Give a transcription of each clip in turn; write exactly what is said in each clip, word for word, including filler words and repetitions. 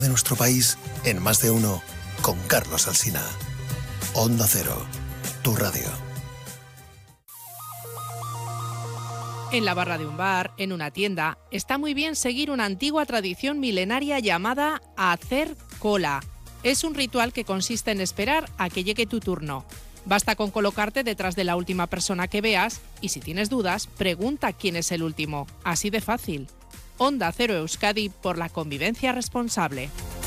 de nuestro país en Más de Uno con Carlos Alsina. Onda Cero, tu radio. En la barra de un bar, en una tienda, está muy bien seguir una antigua tradición milenaria llamada hacer cola. Es un ritual que consiste en esperar a que llegue tu turno. Basta con colocarte detrás de la última persona que veas y si tienes dudas, pregunta quién es el último. Así de fácil. Onda Cero Euskadi por la convivencia responsable.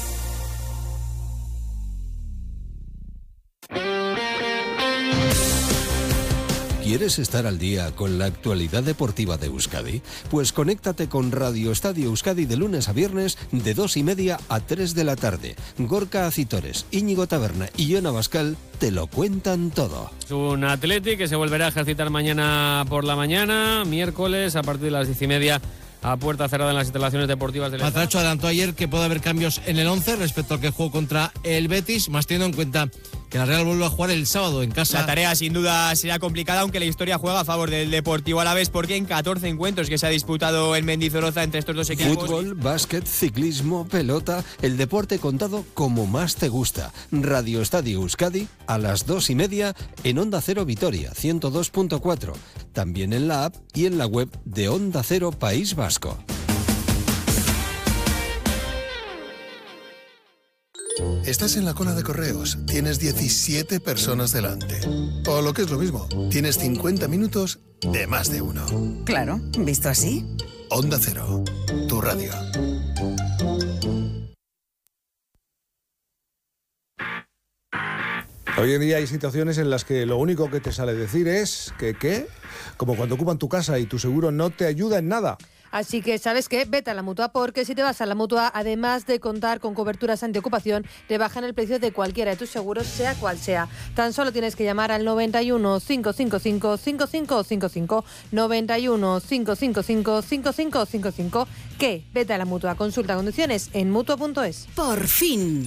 ¿Quieres estar al día con la actualidad deportiva de Euskadi? Pues conéctate con Radio Estadio Euskadi de lunes a viernes de dos y media a tres de la tarde. Gorka Acitores, Íñigo Taberna y Yona Bascal te lo cuentan todo. Es un Atleti que se volverá a ejercitar mañana por la mañana, miércoles a partir de las diez y media. A puerta cerrada en las instalaciones deportivas del Estado. Matracho adelantó ayer que puede haber cambios en el once respecto al que jugó contra el Betis, más teniendo en cuenta que la Real vuelve a jugar el sábado en casa. La tarea sin duda será complicada, aunque la historia juega a favor del Deportivo Alavés, porque en catorce encuentros que se ha disputado en Mendizorroza entre estos dos equipos. Fútbol, básquet, ciclismo, pelota, el deporte contado como más te gusta. Radio Estadio Euskadi a las dos y media en Onda Cero Vitoria ciento dos punto cuatro. También en la app y en la web de Onda Cero País Vasco. Estás en la cola de correos, tienes diecisiete personas delante. O lo que es lo mismo, tienes cincuenta minutos de Más de Uno. Claro, visto así. Onda Cero, tu radio. Hoy en día hay situaciones en las que lo único que te sale decir es que, ¿qué? Como cuando ocupan tu casa y tu seguro no te ayuda en nada. Así que, ¿sabes qué? Vete a la Mutua, porque si te vas a la Mutua, además de contar con coberturas antiocupación, te bajan el precio de cualquiera de tus seguros, sea cual sea. Tan solo tienes que llamar al noventa y uno, cinco cinco cinco, cinco cinco cinco cinco, noventa y uno, cinco cinco cinco, cinco cinco cinco cinco, que vete a la Mutua. Consulta condiciones en mutua punto es. Por fin.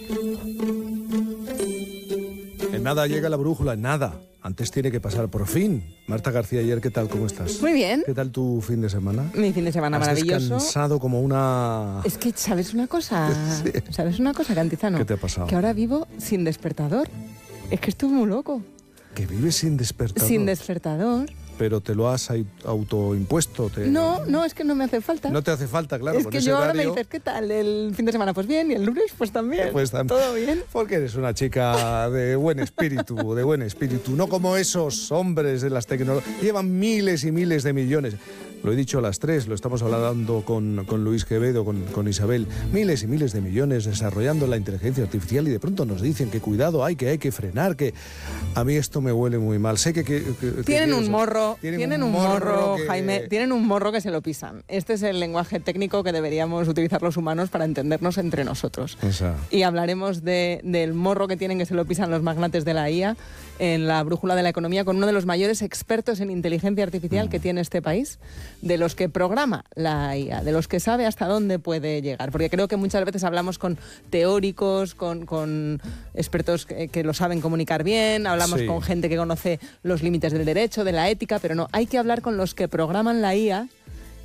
En nada llega la brújula, en nada. Antes tiene que pasar, por fin. Marta García, ayer, ¿qué tal? ¿Cómo estás? Muy bien. ¿Qué tal tu fin de semana? Mi fin de semana ¿Has maravilloso. descansado como una...? Es que, ¿sabes una cosa? Sí. ¿Sabes una cosa, Cantizano? ¿Qué te ha pasado? Que ahora vivo sin despertador. Es que estoy muy loco. ¿Que vives sin despertador? Sin despertador. ¿Pero te lo has autoimpuesto? Te... No, no, es que no me hace falta. No te hace falta, claro. Es con que ese yo ahora horario... me dices, ¿qué tal? El fin de semana, pues bien, y el lunes, pues también. Pues también. ¿Todo bien? Porque eres una chica de buen espíritu, de buen espíritu. No como esos hombres de las tecnologías. Llevan miles y miles de millones. Lo he dicho a las tres, lo estamos hablando con, con Luis Quevedo, con, con Isabel. Miles y miles de millones desarrollando la inteligencia artificial y de pronto nos dicen que cuidado hay, que hay que frenar, que a mí esto me huele muy mal. Sé que... que, que tienen que un morro, tienen, tienen un morro, morro que... Jaime, tienen un morro que se lo pisan. Este es el lenguaje técnico que deberíamos utilizar los humanos para entendernos entre nosotros. Esa. Y hablaremos de, del morro que tienen que se lo pisan los magnates de la I A en la brújula de la economía con uno de los mayores expertos en inteligencia artificial mm. que tiene este país, de los que programa la I A, de los que sabe hasta dónde puede llegar. Porque creo que muchas veces hablamos con teóricos, con, con expertos que, que lo saben comunicar bien, hablamos sí. con gente que conoce los límites del derecho, de la ética, pero no, hay que hablar con los que programan la I A.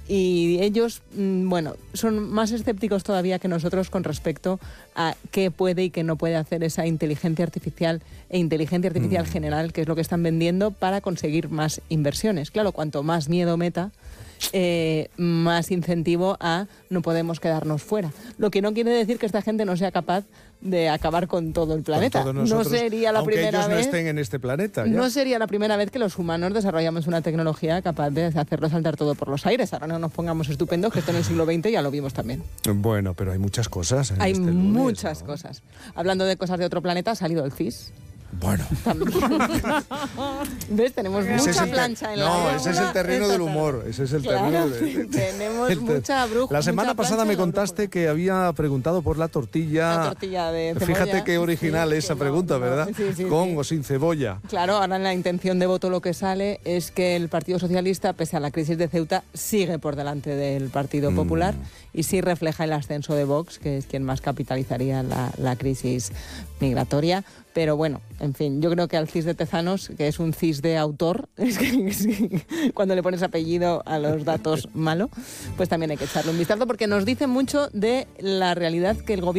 Y ellos, bueno, son más escépticos todavía que nosotros con respecto a qué puede y qué no puede hacer esa inteligencia artificial e inteligencia artificial mm. general, que es lo que están vendiendo para conseguir más inversiones. Claro, cuanto más miedo meta, eh, más incentivo a no podemos quedarnos fuera. Lo que no quiere decir que esta gente no sea capaz de acabar con todo el planeta. Nosotros, no sería la aunque primera ellos no vez, estén en este planeta. ¿ya? No sería la primera vez que los humanos desarrollamos una tecnología capaz de hacerlo saltar todo por los aires. Ahora no nos pongamos estupendos, que esto en el siglo veinte ya lo vimos también. Bueno, pero hay muchas cosas. En hay este lunes, muchas ¿no? cosas. Hablando de cosas de otro planeta, ha salido el C I S. Bueno. ¿Ves? Tenemos ese mucha es plancha en la No, brújula. ese es el terreno del humor. Ese es el claro, terreno. De, tenemos el ter... mucha brújula. La semana pasada me contaste que había preguntado por la tortilla. La tortilla de cebolla. Fíjate qué original sí, esa pregunta, no, ¿verdad? Sí, sí, Con sí. o sin cebolla. Claro, ahora en la intención de voto lo que sale es que el Partido Socialista, pese a la crisis de Ceuta, sigue por delante del Partido Popular mm. y sí refleja el ascenso de Vox, que es quien más capitalizaría la, la crisis migratoria. Pero bueno, en fin, yo creo que al C I S de Tezanos, que es un C I S de autor, es que, es que cuando le pones apellido a los datos malo, pues también hay que echarle un vistazo porque nos dice mucho de la realidad que el gobierno